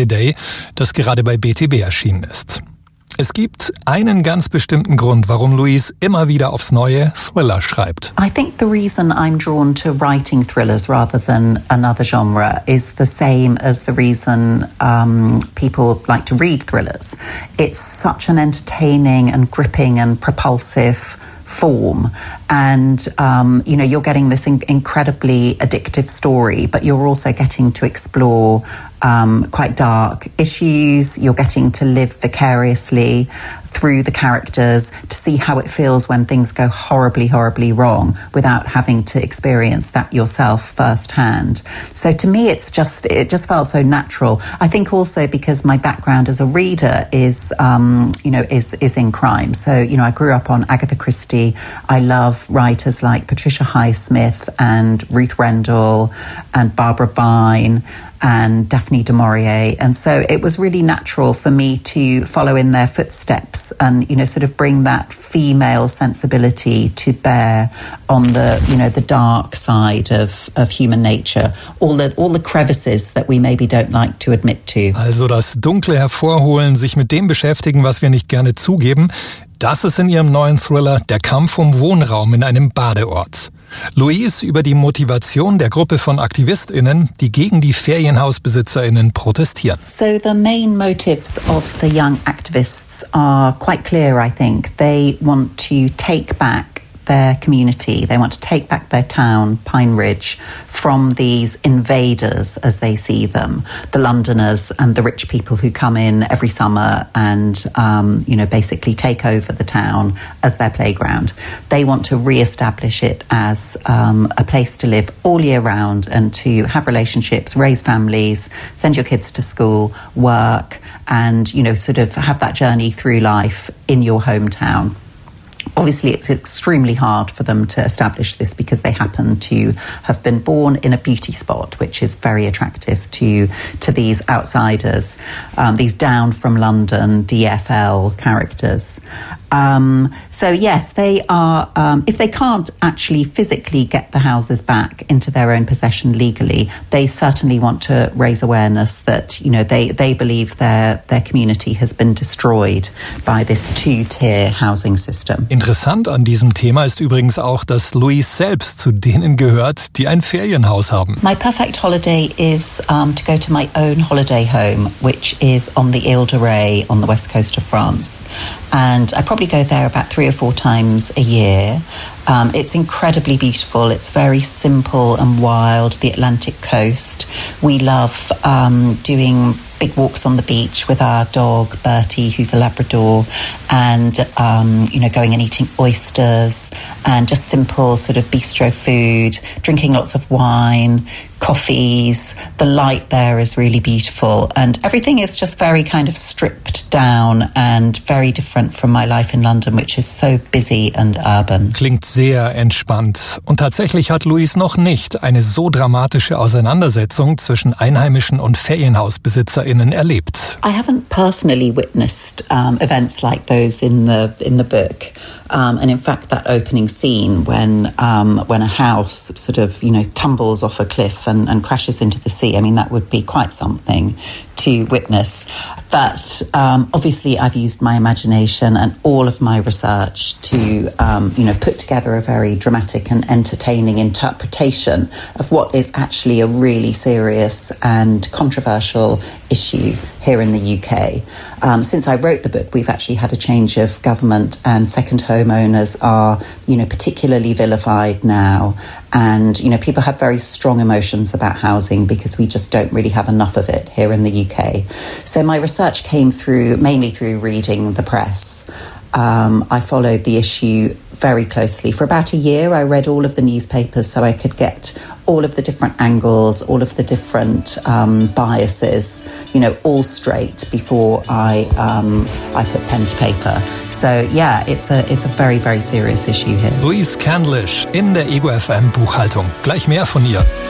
Holiday, das gerade bei BTB erschienen ist. Es gibt einen ganz bestimmten Grund, warum Louise immer wieder aufs Neue Thriller schreibt. I think the reason I'm drawn to writing thrillers rather than another genre is the same as the reason people like to read thrillers. It's such an entertaining and gripping and propulsive form, and you're getting this incredibly addictive story, but you're also getting to explore quite dark issues. You're getting to live vicariously through the characters to see how it feels when things go horribly, horribly wrong without having to experience that yourself firsthand. So to me, it just felt so natural. I think also because my background as a reader is in crime. So, I grew up on Agatha Christie. I love writers like Patricia Highsmith and Ruth Rendell and Barbara Vine and Daphne du Maurier. And so it was really natural for me to follow in their footsteps and, sort of bring that female sensibility to bear on the dark side of human nature, all the crevices that we maybe don't like to admit to. Also das Dunkle hervorholen, sich mit dem beschäftigen, was wir nicht gerne zugeben, das ist in ihrem neuen Thriller Der Kampf um Wohnraum in einem Badeort. Louise über die Motivation der Gruppe von AktivistInnen, die gegen die FerienhausbesitzerInnen protestieren. So the main motives of the young activists are quite clear, I think. They want to take back their community. They want to take back their town, Pine Ridge, from these invaders as they see them, the Londoners and the rich people who come in every summer and, basically take over the town as their playground. They want to re-establish it as a place to live all year round and to have relationships, raise families, send your kids to school, work, and, sort of have that journey through life in your hometown. Obviously, it's extremely hard for them to establish this because they happen to have been born in a beauty spot, which is very attractive to these outsiders, these down from London DFL characters. So yes, they are, if they can't actually physically get the houses back into their own possession legally, they certainly want to raise awareness that, they believe their community has been destroyed by this two-tier housing system. Interessant an diesem Thema ist übrigens auch, dass Louise selbst zu denen gehört, die ein Ferienhaus haben. My perfect holiday is to go to my own holiday home, which is on the Ile de Ré on the west coast of France. And I probably go there about 3 or 4 times a year. It's incredibly beautiful. It's very simple and wild, the Atlantic coast. We love doing big walks on the beach with our dog, Bertie, who's a Labrador, and, going and eating oysters and just simple sort of bistro food, drinking lots of wine, coffees. The light there is really beautiful and everything is just very kind of stripped down and very different from my life in London, which is so busy and urban. Klingt sehr entspannt. Und tatsächlich hat Louise noch nicht eine so dramatische Auseinandersetzung zwischen Einheimischen und FerienhausbesitzerInnen erlebt. I haven't personally witnessed events like those in the book. And in fact, that opening scene when a house sort of, tumbles off a cliff and crashes into the sea, I mean, that would be quite something to witness. But obviously, I've used my imagination and all of my research to, put together a very dramatic and entertaining interpretation of what is actually a really serious and controversial issue here in the UK. Since I wrote the book, we've actually had a change of government and second homeowners are, particularly vilified now. And, people have very strong emotions about housing because we just don't really have enough of it here in the UK. So my research came mainly through reading the press. I followed the issue very closely. For about a year, I read all of the newspapers so I could get all of the different angles, all of the different biases, all straight before I put pen to paper. So yeah, it's a very, very serious issue here. Louise Candlish in der Ego FM Buchhaltung. Gleich mehr von ihr.